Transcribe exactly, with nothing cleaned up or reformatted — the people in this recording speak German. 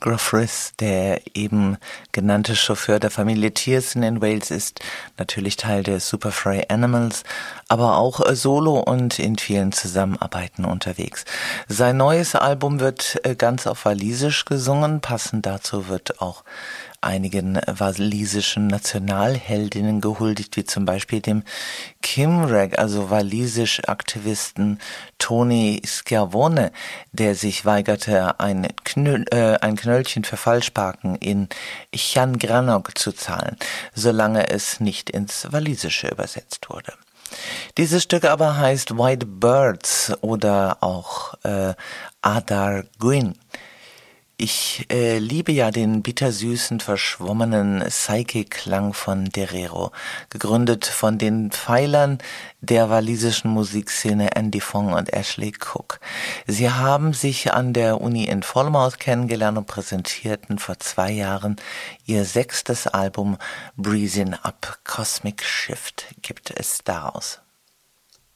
Gruff Rhys, der eben genannte Chauffeur der Familie Thiessen in Wales, ist natürlich Teil der Superfry Animals, aber auch solo und in vielen Zusammenarbeiten unterwegs. Sein neues Album wird ganz auf Walisisch gesungen, passend dazu wird auch einigen walisischen Nationalheldinnen gehuldigt, wie zum Beispiel dem Cymraeg, also walisisch-Aktivisten Tony Schiavone, der sich weigerte, ein, Knöll, äh, ein Knöllchen für Falschparken in Llangranog zu zahlen, solange es nicht ins Walisische übersetzt wurde. Dieses Stück aber heißt White Birds oder auch äh, Adar Gwyn. Ich äh, liebe ja den bittersüßen, verschwommenen Psyche-Klang von Derero, gegründet von den Pfeilern der walisischen Musikszene Andy Fong und Ashley Cook. Sie haben sich an der Uni in Falmouth kennengelernt und präsentierten vor zwei Jahren ihr sechstes Album Breezing Up. Cosmic Shift gibt es daraus.